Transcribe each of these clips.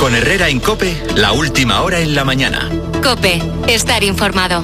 Con Herrera en COPE, la última hora en la mañana. COPE, estar informado.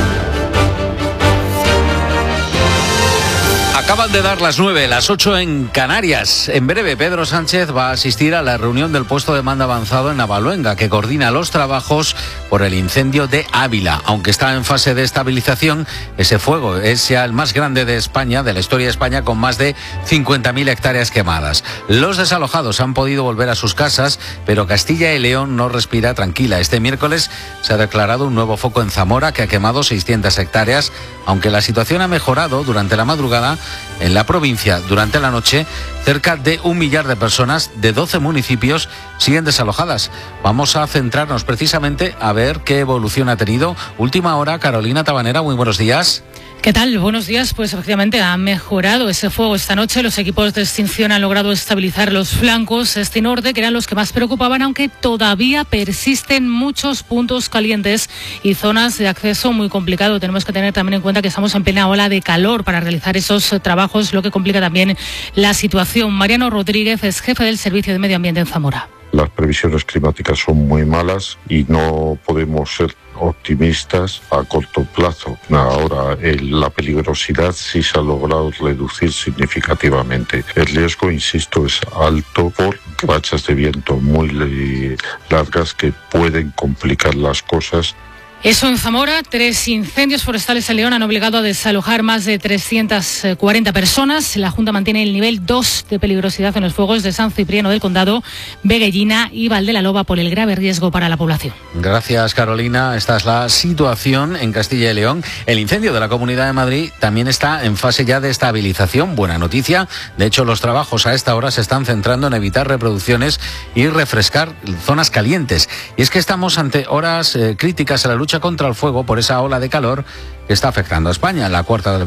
Acaban de dar las 9, las 8 en Canarias. En breve, Pedro Sánchez va a asistir a la reunión del puesto de mando avanzado en Navaluenga, que coordina los trabajos por el incendio de Ávila. Aunque está en fase de estabilización, ese fuego es ya el más grande de España, de la historia de España, con más de 50.000 hectáreas quemadas. Los desalojados han podido volver a sus casas, pero Castilla y León no respira tranquila. Este miércoles se ha declarado un nuevo foco en Zamora que ha quemado 600 hectáreas, aunque la situación ha mejorado durante la madrugada. En la provincia, durante la noche, cerca de 1 millar de personas de 12 municipios siguen desalojadas. Vamos a centrarnos precisamente a ver qué evolución ha tenido. Última hora, Carolina Tabanera, muy buenos días. ¿Qué tal? Buenos días. Pues efectivamente ha mejorado ese fuego esta noche. Los equipos de extinción han logrado estabilizar los flancos este norte, que eran los que más preocupaban, aunque todavía persisten muchos puntos calientes y zonas de acceso muy complicado. Tenemos que tener también en cuenta que estamos en plena ola de calor para realizar esos trabajos, lo que complica también la situación. Mariano Rodríguez es jefe del Servicio de Medio Ambiente en Zamora. Las previsiones climáticas son muy malas y no podemos ser optimistas a corto plazo. Ahora, la peligrosidad sí se ha logrado reducir significativamente. El riesgo, insisto, es alto por rachas de viento muy largas que pueden complicar las cosas. Eso en Zamora. 3 incendios forestales en León han obligado a desalojar más de 340 personas. La Junta mantiene el nivel 2 de peligrosidad en los fuegos de San Cipriano del Condado, Veguellina y Valdeloba por el grave riesgo para la población. Gracias, Carolina. Esta es la situación en Castilla y León. El incendio de la Comunidad de Madrid también está en fase ya de estabilización. Buena noticia. De hecho, los trabajos a esta hora se están centrando en evitar reproducciones y refrescar zonas calientes. Y es que estamos ante horas críticas en la lucha contra el fuego por esa ola de calor que está afectando a España. La cuarta